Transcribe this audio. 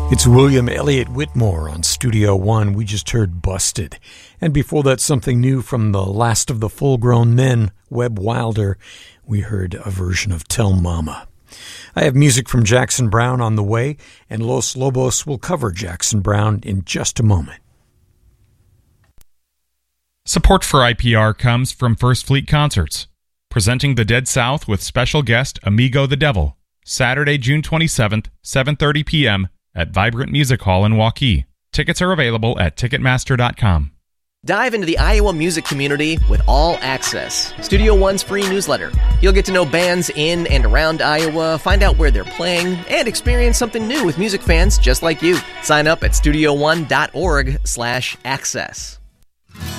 It's William Elliott Whitmore on Studio One. We just heard Busted. And before that, something new from the last of the full-grown men, Webb Wilder. We heard a version of Tell Mama. I have music from Jackson Browne on the way, and Los Lobos will cover Jackson Browne in just a moment. Support for IPR comes from First Fleet Concerts, presenting the Dead South with special guest Amigo the Devil, Saturday, June 27th, 7:30 p.m., at Vibrant Music Hall in Waukee. Tickets are available at Ticketmaster.com. Dive into the Iowa music community with All Access, Studio One's free newsletter. You'll get to know bands in and around Iowa, find out where they're playing, and experience something new with music fans just like you. Sign up at studioone.org/access.